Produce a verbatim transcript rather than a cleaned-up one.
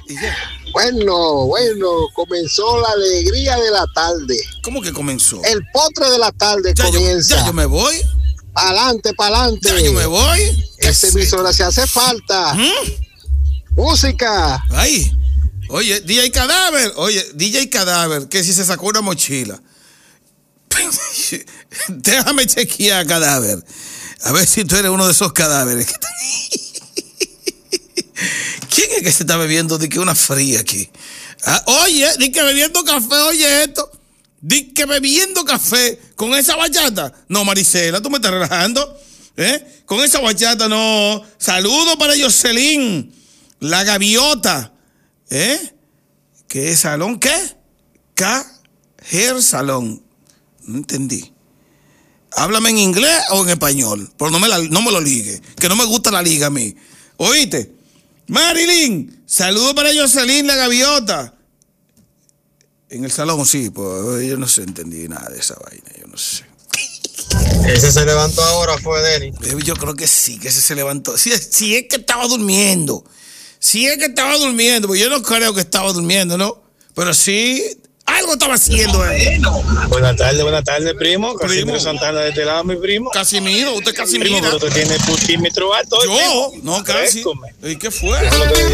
Y ya. Bueno, bueno, comenzó la alegría de la tarde. ¿Cómo que comenzó? El postre de la tarde ya comienza. Yo, ya yo me voy. Pa'lante, pa'lante. Ya yo me voy. Esta emisora se hace falta. ¿Mm? Música. Ay. Oye, D J Cadáver. Oye, D J Cadáver, que si se sacó una mochila. Déjame chequear, Cadáver. A ver si tú eres uno de esos cadáveres. ¿Quién es que se está bebiendo de que una fría aquí? Ah, oye, di que bebiendo café, oye esto. Di que bebiendo café con esa bachata. No, Marisela, tú me estás relajando. ¿Eh? Con esa bachata, no. Saludos para Jocelyn, la gaviota. ¿Eh? ¿Qué es salón? ¿Qué? K Hair Salón. No entendí. Háblame en inglés o en español. Pero no me, la, no me lo ligue. Que no me gusta la liga a mí. ¿Oíste? Marilyn, saludos para Jocelyn, la gaviota. En el salón, sí, pues yo no sé, entendí nada de esa vaina, yo no sé. Ese se levantó ahora, fue Denny. Yo creo que sí, que ese se levantó. Si, si es que estaba durmiendo. Si es que estaba durmiendo, pues yo no creo que estaba durmiendo, ¿no? Pero sí, algo estaba haciendo él. Buenas tardes, buenas tardes, primo. Primo. Casimiro Santana de este lado, mi primo. Casimiro, usted Casimiro. Primo, pero usted tiene putímetro alto. Yo, primo. no, casi. Frescome. ¿Y qué fue? Eso es lo que